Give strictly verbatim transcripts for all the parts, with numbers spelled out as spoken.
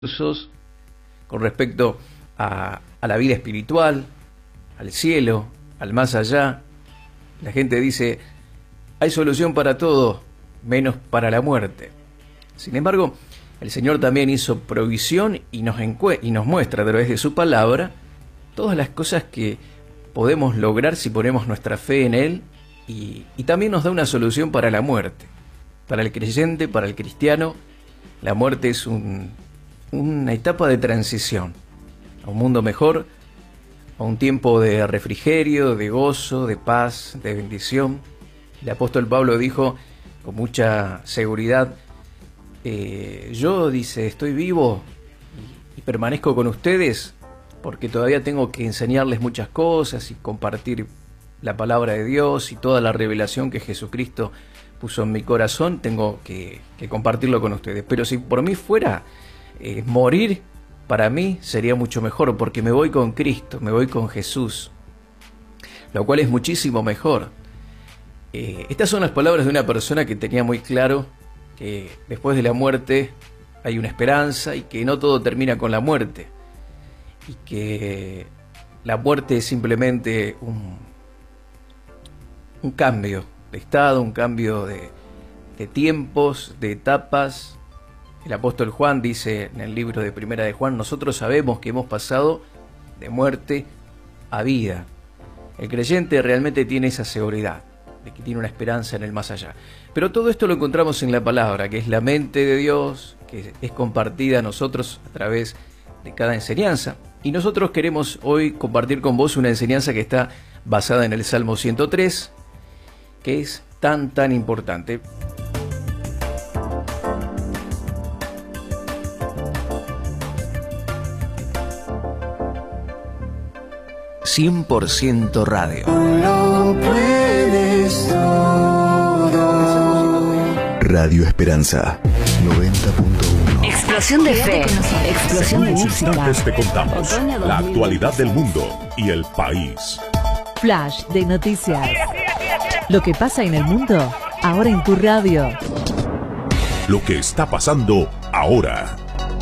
cursos con respecto a, a la vida espiritual, al cielo, al más allá. La gente dice, hay solución para todo, menos para la muerte. Sin embargo, el Señor también hizo provisión y nos, y nos muestra a través de su palabra todas las cosas que podemos lograr si ponemos nuestra fe en Él, y, y también nos da una solución para la muerte. Para el creyente, para el cristiano, la muerte es un, una etapa de transición a un mundo mejor, a un tiempo de refrigerio, de gozo, de paz, de bendición. El apóstol Pablo dijo con mucha seguridad, eh, yo, dice, estoy vivo y, y permanezco con ustedes porque todavía tengo que enseñarles muchas cosas y compartir la palabra de Dios y toda la revelación que Jesucristo puso en mi corazón, tengo que, que compartirlo con ustedes. Pero si por mí fuera, eh, morir para mí sería mucho mejor, porque me voy con Cristo, me voy con Jesús, lo cual es muchísimo mejor. Eh, estas son las palabras de una persona que tenía muy claro que después de la muerte hay una esperanza y que no todo termina con la muerte, y que la muerte es simplemente un, un cambio de estado, un cambio de, de tiempos, de etapas. El apóstol Juan dice en el libro de Primera de Juan, nosotros sabemos que hemos pasado de muerte a vida. El creyente realmente tiene esa seguridad de que tiene una esperanza en el más allá. Pero todo esto lo encontramos en la palabra, que es la mente de Dios, que es compartida a nosotros a través de cada enseñanza. Y nosotros queremos hoy compartir con vos una enseñanza que está basada en el Salmo ciento tres, que es tan, tan importante. cien por ciento Radio. Lo puedes todo. Radio Esperanza noventa punto uno. Explosión de fe, explosión de música. Instantes te contamos la actualidad del mundo y el país. Flash de noticias. Lo que pasa en el mundo, ahora en tu radio. Lo que está pasando ahora.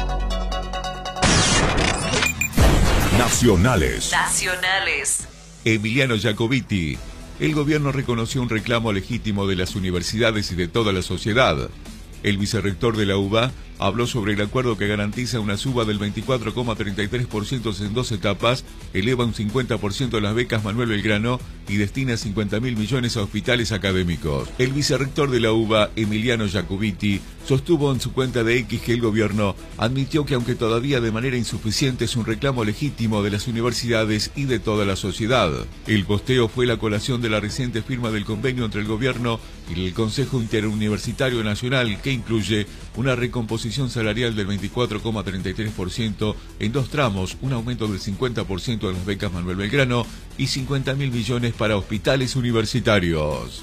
Nacionales. Nacionales. Emiliano Jacobiti. El gobierno reconoció un reclamo legítimo de las universidades y de toda la sociedad. El vicerrector de la U B A habló sobre el acuerdo que garantiza una suba del veinticuatro coma treinta y tres por ciento en dos etapas, eleva un cincuenta por ciento las becas Manuel Belgrano y destina cincuenta mil millones a hospitales académicos. El vicerrector de la U B A, Emiliano Jacobiti, sostuvo en su cuenta de X que el gobierno admitió que aunque todavía de manera insuficiente es un reclamo legítimo de las universidades y de toda la sociedad. El posteo fue la colación de la reciente firma del convenio entre el gobierno y el Consejo Interuniversitario Nacional, que incluye una recomposición salarial del veinticuatro coma treinta y tres por ciento en dos tramos, un aumento del cincuenta por ciento de las becas Manuel Belgrano y cincuenta mil millones para hospitales universitarios.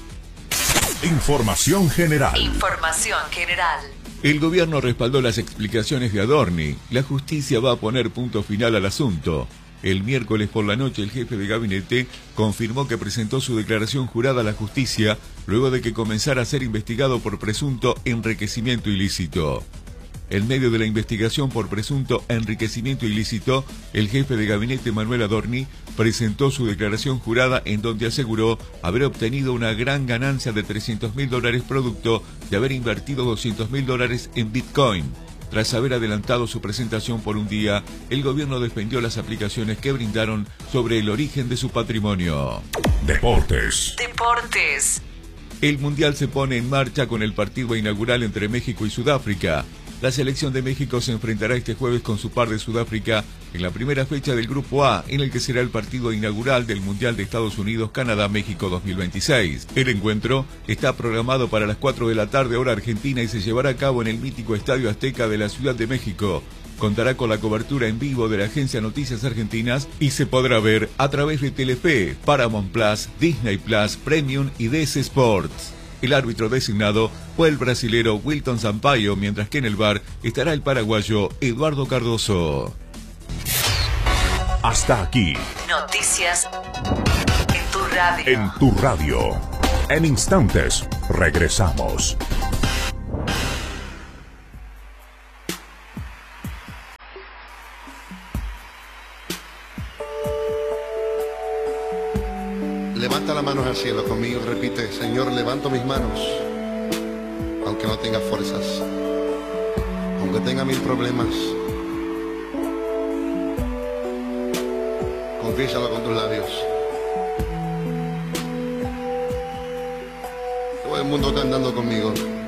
Información general. Información general. El gobierno respaldó las explicaciones de Adorni. La justicia va a poner punto final al asunto. El miércoles por la noche el jefe de gabinete confirmó que presentó su declaración jurada a la justicia luego de que comenzara a ser investigado por presunto enriquecimiento ilícito. En medio de la investigación por presunto enriquecimiento ilícito, el jefe de gabinete Manuel Adorni presentó su declaración jurada en donde aseguró haber obtenido una gran ganancia de trescientos mil dólares producto de haber invertido doscientos mil dólares en Bitcoin. Tras haber adelantado su presentación por un día, el gobierno defendió las aplicaciones que brindaron sobre el origen de su patrimonio. Deportes. Deportes. El Mundial se pone en marcha con el partido inaugural entre México y Sudáfrica. La selección de México se enfrentará este jueves con su par de Sudáfrica en la primera fecha del Grupo A, en el que será el partido inaugural del Mundial de Estados Unidos-Canadá-México dos mil veintiséis. El encuentro está programado para las cuatro de la tarde hora argentina y se llevará a cabo en el mítico Estadio Azteca de la Ciudad de México. Contará con la cobertura en vivo de la agencia Noticias Argentinas y se podrá ver a través de Telefe, Paramount Plus, Disney Plus, Premium y D S Sports. El árbitro designado fue el brasilero Wilton Sampaio, mientras que en el V A R estará el paraguayo Eduardo Cardoso. Hasta aquí. Noticias en tu radio. En tu radio. En instantes, regresamos. Levanta las manos al cielo conmigo, repite: Señor, levanto mis manos, aunque no tenga fuerzas, aunque tenga mil problemas. Confiésalo con tus labios. Todo el mundo está andando conmigo.